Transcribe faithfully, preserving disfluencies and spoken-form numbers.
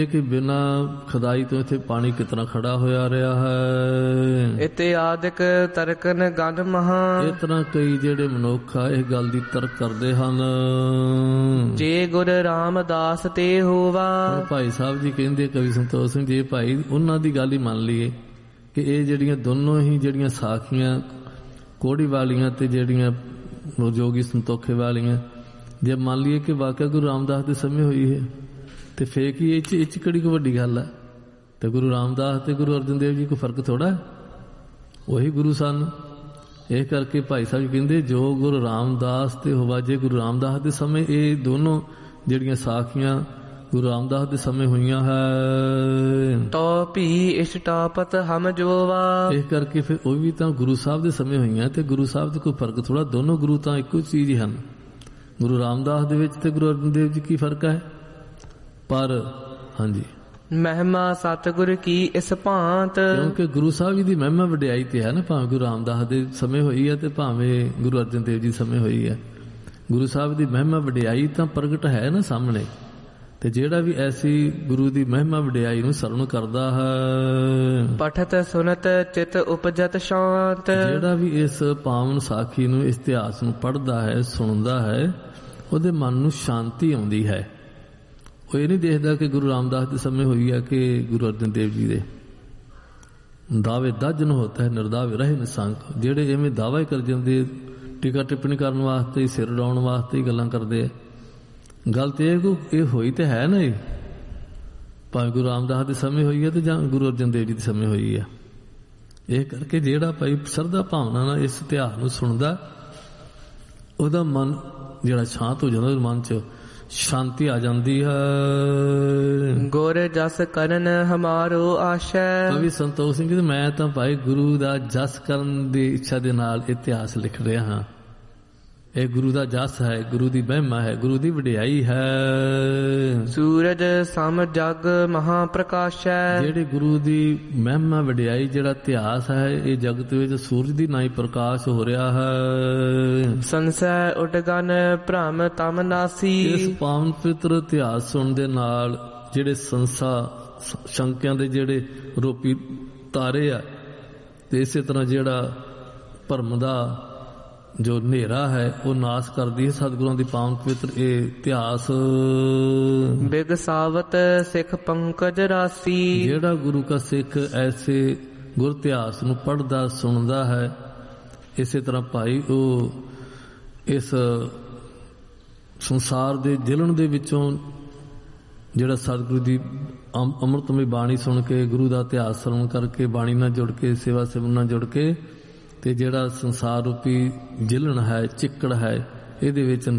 ਕਿ ਬਿਨਾ ਖੁਦਾਈ ਤੋਂ ਇੱਥੇ ਪਾਣੀ ਕਿਤਨਾ ਖੜਾ ਹੋਇਆ ਰਿਹਾ ਹੈ। ਇਤੇ ਆਦਿਕ ਤਰਕਨ ਗਨ ਮਹਾ। ਇਸ ਤਰ੍ਹਾਂ ਕਈ ਜਿਹੜੇ ਮਨੁੱਖ ਆ ਇਸ ਗੱਲ ਦੀ ਤਰਕ ਕਰਦੇ ਹਨ। ਜੇ ਗੁਰ ਰਾਮਦਾਸ ਤੇ ਹੋਵਾ। ਭਾਈ ਸਾਹਿਬ ਜੀ ਕਹਿੰਦੇ ਕਵੀ ਸੰਤੋਖ ਸਿੰਘ ਜੀ, ਭਾਈ ਉਹਨਾਂ ਦੀ ਗੱਲ ਹੀ ਮੰਨ ਲਈਏ ਕਿ ਇਹ ਜਿਹੜੀਆਂ ਦੋਨੋਂ ਹੀ ਜਿਹੜੀਆਂ ਸਾਖੀਆਂ ਕੋੜੀ ਵਾਲੀਆਂ ਤੇ ਜਿਹੜੀਆਂ ਜੋਗੀ ਸੰਤੋਖੇ ਵਾਲੀਆਂ, ਜੇ ਮੰਨ ਲਈਏ ਕਿ ਵਾਕਿਆ ਗੁਰੂ ਰਾਮਦਾਸ ਦੇ ਸਮੇਂ ਹੋਈ ਹੈ ਤੇ ਫੇਰ ਕੀ ਇਹ 'ਚ ਇਹ 'ਚ ਕਿਹੜੀ ਕੋਈ ਵੱਡੀ ਗੱਲ ਹੈ। ਤੇ ਗੁਰੂ ਰਾਮਦਾਸ ਤੇ ਗੁਰੂ ਅਰਜਨ ਦੇਵ ਜੀ ਕੋਈ ਫਰਕ ਥੋੜਾ, ਉਹੀ ਗੁਰੂ ਸਨ। ਇਹ ਕਰਕੇ ਭਾਈ ਸਾਹਿਬ ਕਹਿੰਦੇ ਜੋ ਗੁਰੂ ਰਾਮਦਾਸ ਤੇ ਹੋਵਾ। ਜੇ ਗੁਰੂ ਰਾਮਦਾਸ ਦੇ ਸਮੇਂ ਇਹ ਦੋਨੋਂ ਜਿਹੜੀਆਂ ਸਾਖੀਆਂ ਗੁਰੂ ਰਾਮਦਾਸ ਦੇ ਸਮੇਂ ਹੋਈਆਂ ਹੈ ਤੋ ਭੀ ਇਸ਼ਟਾਪਤ ਹਮ ਜੋਵਾ। ਇਸ ਕਰਕੇ ਫਿਰ ਉਹ ਵੀ ਤਾਂ ਗੁਰੂ ਸਾਹਿਬ ਦੇ ਸਮੇਂ ਹੋਈਆਂ ਤੇ ਗੁਰੂ ਸਾਹਿਬ ਦੇ ਕੋਈ ਫਰਕ ਥੋੜਾ, ਦੋਨੋਂ ਗੁਰੂ ਤਾਂ ਇੱਕੋ ਚੀਜ਼ ਹੀ ਹਨ। ਗੁਰੂ ਰਾਮਦਾਸ ਦੇ ਵਿੱਚ ਤੇ ਗੁਰੂ ਅਰਜਨ ਦੇਵ ਜੀ ਕੀ ਫਰਕ ਹੈ। ਪਰ ਹਾਂਜੀ ਮਹਿਮਾ ਸਤਿਗੁਰ ਕੀ ਇਸ ਭਾਂਤ। ਕਿਉਂਕਿ ਗੁਰੂ ਸਾਹਿਬ ਜੀ ਦੀ ਮਹਿਮਾ ਵਡਿਆਈ ਤੇ ਹੈ ਨਾ, ਭਾਵੇਂ ਗੁਰੂ ਰਾਮਦਾਸ ਦੇ ਸਮੇਂ ਹੋਈ ਹੈ ਤੇ ਭਾਵੇਂ ਗੁਰੂ ਅਰਜਨ ਦੇਵ ਜੀ ਸਮੇਂ ਹੋਈ ਹੈ। ਗੁਰੂ ਸਾਹਿਬ ਦੀ ਮਹਿਮਾ ਵਡਿਆਈ ਤਾਂ ਪ੍ਰਗਟ ਹੈ ਨਾ ਸਾਹਮਣੇ। ਤੇ ਜਿਹੜਾ ਵੀ ਐਸੀ ਗੁਰੂ ਦੀ ਮਹਿਮਾ ਵਡਿਆਈ ਨੂੰ ਸਰਵਣ ਕਰਦਾ ਹੈ, ਪਠਤ ਸੁਨਤ ਚਿਤ ਉਪਜਤ ਸ਼ਾਂਤ। ਜਿਹੜਾ ਵੀ ਇਸ ਪਾਵਨ ਸਾਖੀ ਨੂੰ, ਇਸ ਇਤਿਹਾਸ ਨੂੰ ਪੜ੍ਹਦਾ ਹੈ, ਸੁਣਦਾ ਹੈ, ਉਹਦੇ ਮਨ ਨੂੰ ਸ਼ਾਂਤੀ ਆਉਂਦੀ ਹੈ। ਉਹ ਇਹ ਨਹੀਂ ਦੇਖਦਾ ਕਿ ਗੁਰੂ ਰਾਮਦਾਸ ਦੇ ਸਮੇਂ ਹੋਈ ਹੈ ਕਿ ਗੁਰੂ ਅਰਜਨ ਦੇਵ ਜੀ ਦੇ। ਦਾਵੇ ਦਜਨ ਹੋਤਾ ਹੈ ਨਿਰਦਾਵੇ ਰਹੇ ਨਿਸੰਕ। ਜਿਹੜੇ ਐਵੇਂ ਦਾਵਾ ਹੀ ਕਰ ਜਾਂਦੇ, ਟੀਕਾ ਟਿੱਪਣੀ ਕਰਨ ਵਾਸਤੇ, ਸਿਰ ਉਡਾਉਣ ਵਾਸਤੇ ਹੀ ਗੱਲਾਂ ਕਰਦੇ ਆ। ਗੱਲ ਤੇ ਇਹ ਇਹ ਹੋਈ ਤੇ ਹੈ ਨਾ, ਇਹ ਭਾਵੇਂ ਗੁਰੂ ਰਾਮਦਾਸ ਦੇ ਸਮੇਂ ਹੋਈ ਹੈ ਤੇ ਜਾਂ ਗੁਰੂ ਅਰਜਨ ਦੇਵ ਜੀ ਦੇ ਸਮੇਂ ਹੋਈ ਹੈ। ਇਹ ਕਰਕੇ ਜਿਹੜਾ ਭਾਈ ਸ਼ਰਧਾ ਭਾਵਨਾ ਨਾਲ ਇਸ ਇਤਿਹਾਸ ਨੂੰ ਸੁਣਦਾ, ਉਹਦਾ ਮਨ ਜਿਹੜਾ ਸ਼ਾਂਤ ਹੋ ਜਾਂਦਾ, ਉਹਦੇ ਮਨ 'ਚ ਸ਼ਾਂਤੀ ਆ ਜਾਂਦੀ ਹੈ। ਗੁਰ ਜਸ ਕਰਨ ਹਮਾਰੋ ਆਸ਼ਾ। ਕਵੀ ਸੰਤੋਖ ਸਿੰਘ ਜੀ, ਮੈਂ ਤਾਂ ਭਾਈ ਗੁਰੂ ਦਾ ਜਸ ਕਰਨ ਦੀ ਇੱਛਾ ਦੇ ਨਾਲ ਇਤਿਹਾਸ ਲਿਖ ਰਿਹਾ ਹਾਂ। ਇਹ ਗੁਰੂ ਦਾ ਜਸ ਹੈ, ਗੁਰੂ ਦੀ ਮਹਿਮਾ ਹੈ, ਗੁਰੂ ਦੀ ਵਡਿਆਈ ਹੈ। ਸੂਰਜ ਸਮ ਜਗ ਮਹਾ ਪ੍ਰਕਾਸ਼ੈ। ਜਿਹੜੇ ਗੁਰੂ ਦੀ ਮਹਿਮਾ ਵਡਿਆਈ, ਜਿਹੜਾ ਇਤਿਹਾਸ ਹੈ, ਇਹ ਜਗਤ ਵਿੱਚ ਸੂਰਜ ਦੀ ਨਾਈ ਪ੍ਰਕਾਸ਼ ਹੋ ਰਿਹਾ ਹੈ। ਸੰਸੈ ਉਡਗਨ ਭ੍ਰਮ ਤਮ ਨਾਸੀ। ਇਸ ਪਾਵਨ ਪਵਿੱਤਰ ਇਤਿਹਾਸ ਸੁਣਨ ਦੇ ਨਾਲ ਜਿਹੜੇ ਸੰਸਾ ਸ਼ੰਕਿਆਂ ਦੇ ਜਿਹੜੇ ਰੋਪੀ ਤਾਰੇ ਆ, ਤੇ ਇਸੇ ਤਰ੍ਹਾਂ ਜਿਹੜਾ ਭਰਮ ਦਾ ਜੋ ਹਨੇਰਾ ਹੈ ਉਹ ਨਾਸ ਕਰਦੀ ਹੈ। ਸਤਿਗੁਰਾਂ ਦੀ ਪਾਵਨ ਪਵਿੱਤਰ ਇਹ ਇਤਿਹਾਸ। ਬਿਗ ਸਾਵਤ ਸਿੱਖ ਪੰਕਜ ਰਾਸੀ। ਜਿਹੜਾ ਗੁਰੂ ਕਾ ਸਿੱਖ ਐਸੇ ਗੁਰ ਇਤਿਹਾਸ ਨੂੰ ਪੜ੍ਹਦਾ ਸੁਣਦਾ ਹੈ, ਇਸੇ ਤਰ੍ਹਾਂ ਭਾਈ ਉਹ ਇਸ ਸੰਸਾਰ ਦੇ ਜਿਲਣ ਦੇ ਵਿੱਚੋਂ ਜਿਹੜਾ ਸਤਿਗੁਰੂ ਦੀ ਅੰਮ੍ਰਿਤਮਈ ਬਾਣੀ ਸੁਣ ਕੇ, ਗੁਰੂ ਦਾ ਇਤਿਹਾਸ ਸਰਵਣ ਕਰਕੇ, ਬਾਣੀ ਨਾਲ ਜੁੜ ਕੇ, ਸੇਵਾ ਸਿਮਰਨ ਨਾਲ ਜੁੜ ਕੇ, ਤੇ ਜਿਹੜਾ ਸੰਸਾਰ ਰੂਪੀ ਜਿਲਣ ਹੈ, ਚਿੱਕੜ ਹੈ, ਇਹਦੇ ਵਿੱਚ